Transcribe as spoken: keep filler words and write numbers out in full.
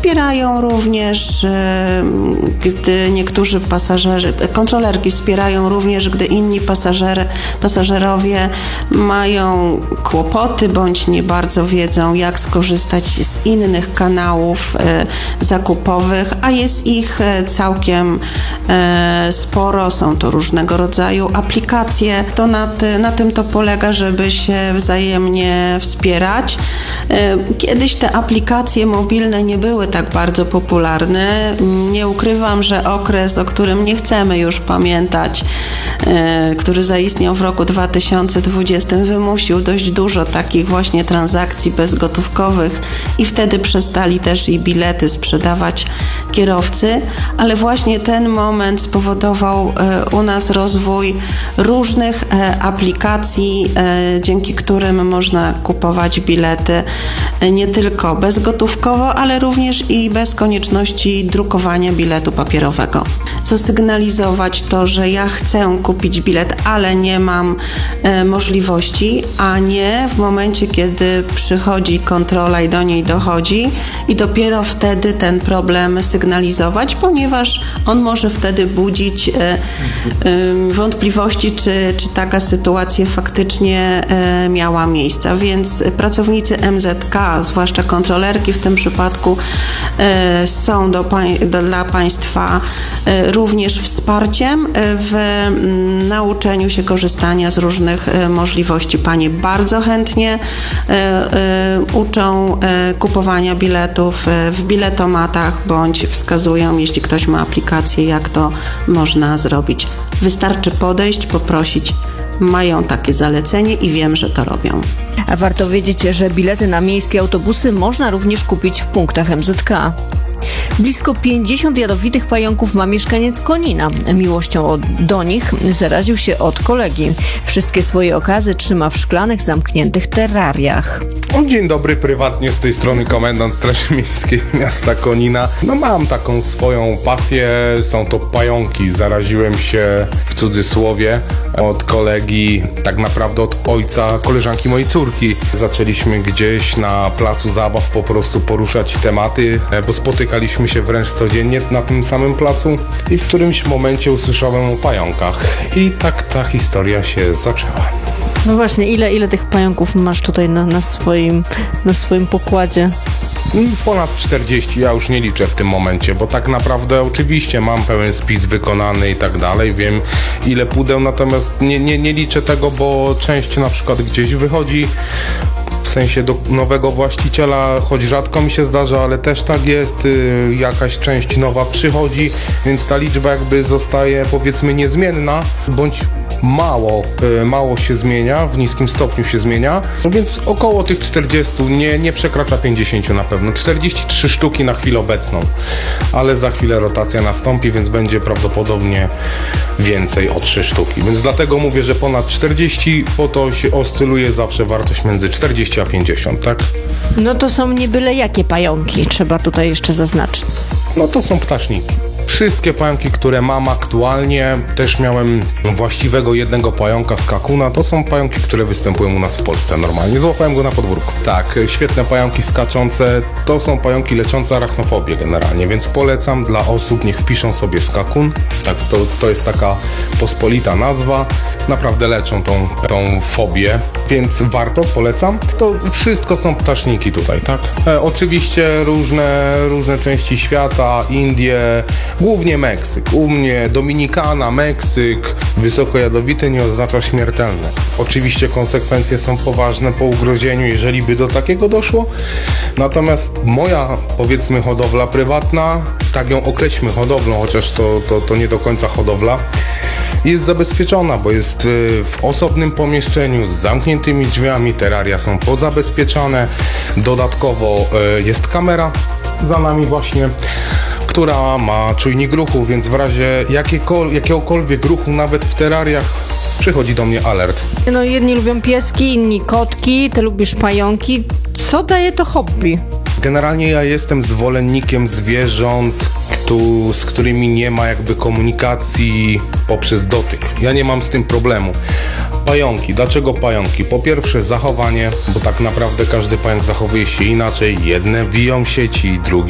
Wspierają również, gdy niektórzy pasażerzy, kontrolerki wspierają również, gdy inni pasażery, pasażerowie mają kłopoty bądź nie bardzo wiedzą, jak skorzystać z innych kanałów zakupowych, a jest ich całkiem sporo, są to różnego rodzaju aplikacje. To na, ty, na tym to polega, żeby się wzajemnie wspierać. Kiedyś te aplikacje mobilne nie były tak bardzo popularne. Nie ukrywam, że okres, o którym nie chcemy już pamiętać, który zaistniał w roku dwa tysiące dwudziestym, wymusił dość dużo takich właśnie transakcji bezgotówkowych i wtedy przestali też i bilety sprzedawać kierowcy, ale właśnie ten moment spowodował u nas rozwój różnych aplikacji, dzięki którym można kupować bilety nie tylko bezgotówkowo, ale również i bez konieczności drukowania biletu papierowego. Zasygnalizować to, że ja chcę kupić bilet, ale nie mam e, możliwości, a nie w momencie, kiedy przychodzi kontrola i do niej dochodzi i dopiero wtedy ten problem sygnalizować, ponieważ on może wtedy budzić e, e, wątpliwości, czy, czy taka sytuacja faktycznie e, miała miejsce. Więc pracownicy M Z K, zwłaszcza kontrolerki w tym przypadku, e, są do, do, dla Państwa e, również wsparciem w nauczeniu się korzystania z różnych możliwości. Panie bardzo chętnie uczą kupowania biletów w biletomatach bądź wskazują, jeśli ktoś ma aplikację, jak to można zrobić. Wystarczy podejść, poprosić. Mają takie zalecenie i wiem, że to robią. A warto wiedzieć, że bilety na miejskie autobusy można również kupić w punktach M Z K. Blisko pięćdziesiąt jadowitych pająków ma mieszkaniec Konina. Miłością do nich zaraził się od kolegi. Wszystkie swoje okazy trzyma w szklanych, zamkniętych terrariach. Dzień dobry, prywatnie z tej strony komendant Straży Miejskiej miasta Konina. No mam taką swoją pasję, są to pająki. Zaraziłem się w cudzysłowie od kolegi, tak naprawdę od ojca koleżanki mojej córki. Zaczęliśmy gdzieś na placu zabaw po prostu poruszać tematy, bo spotykaliśmy się wręcz codziennie na tym samym placu i w którymś momencie usłyszałem o pająkach i tak ta historia się zaczęła. No właśnie, ile, ile tych pająków masz tutaj na, na, swoim, na swoim pokładzie? Ponad czterdzieści, ja już nie liczę w tym momencie, bo tak naprawdę oczywiście mam pełen spis wykonany i tak dalej, wiem ile pudeł, natomiast nie, nie, nie liczę tego, bo część na przykład gdzieś wychodzi, w sensie do nowego właściciela, choć rzadko mi się zdarza, ale też tak jest, yy, jakaś część nowa przychodzi, więc ta liczba jakby zostaje powiedzmy niezmienna, bądź mało, yy, mało się zmienia, w niskim stopniu się zmienia, no więc około tych czterdziestu, nie, nie przekracza pięćdziesięciu na pewno, czterdzieści trzy sztuki na chwilę obecną, ale za chwilę rotacja nastąpi, więc będzie prawdopodobnie więcej o trzy sztuki, więc dlatego mówię, że ponad czterdzieści, po to się oscyluje zawsze wartość między czterdzieści a pięćdziesiąt, tak? No to są nie byle jakie pająki, trzeba tutaj jeszcze zaznaczyć. No to są ptaszniki. Wszystkie pająki, które mam aktualnie, też miałem właściwego jednego pająka z kakuna, to są pająki, które występują u nas w Polsce normalnie. Złapałem go na podwórku. Tak, świetne pająki skaczące, to są pająki leczące arachnofobię generalnie, więc polecam dla osób, niech wpiszą sobie skakun. Tak, to, to jest taka pospolita nazwa. Naprawdę leczą tą, tą fobię, więc warto, polecam. To wszystko są ptaszniki tutaj, tak? E, oczywiście różne, różne części świata, Indie, głównie Meksyk. U mnie Dominikana, Meksyk, wysoko jadowity nie oznacza śmiertelne. Oczywiście konsekwencje są poważne po ugrożeniu, jeżeli by do takiego doszło. Natomiast moja, powiedzmy, hodowla prywatna, tak ją określmy hodowlą, chociaż to, to, to nie do końca hodowla, jest zabezpieczona, bo jest w osobnym pomieszczeniu z zamkniętymi drzwiami, terraria są pozabezpieczane, dodatkowo jest kamera za nami właśnie, która ma czujnik ruchu, więc w razie jakiekol- jakiegokolwiek ruchu, nawet w terrariach, przychodzi do mnie alert. No jedni lubią pieski, inni kotki, ty lubisz pająki. Co daje to hobby? Generalnie ja jestem zwolennikiem zwierząt, tu, z którymi nie ma jakby komunikacji poprzez dotyk. Ja nie mam z tym problemu. Pająki. Dlaczego pająki? Po pierwsze zachowanie, bo tak naprawdę każdy pająk zachowuje się inaczej. Jedne wiją sieci, drugie